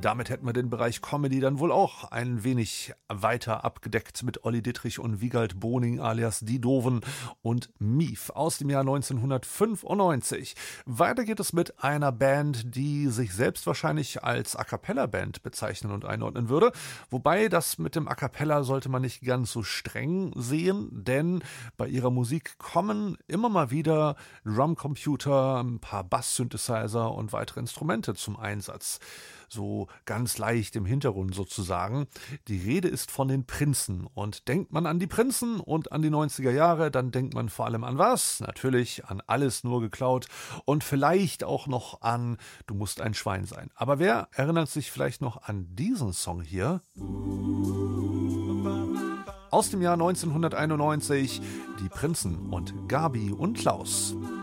damit hätten wir den Bereich Comedy dann wohl auch ein wenig weiter abgedeckt mit Olli Dittrich und Wiegald Boning alias Die Doofen und Mief aus dem Jahr 1995. Weiter geht es mit einer Band, die sich selbst wahrscheinlich als A-Cappella-Band bezeichnen und einordnen würde. Wobei das mit dem A-Cappella sollte man nicht ganz so streng sehen, denn bei ihrer Musik kommen immer mal wieder Drumcomputer, ein paar Bass-Synthesizer und weitere Instrumente zum Einsatz. So ganz leicht im Hintergrund sozusagen. Die Rede ist von den Prinzen. Und denkt man an die Prinzen und an die 90er Jahre, dann denkt man vor allem an was? Natürlich an Alles nur geklaut und vielleicht auch noch an Du musst ein Schwein sein. Aber wer erinnert sich vielleicht noch an diesen Song hier? Aus dem Jahr 1991, die Prinzen und Gabi und Klaus.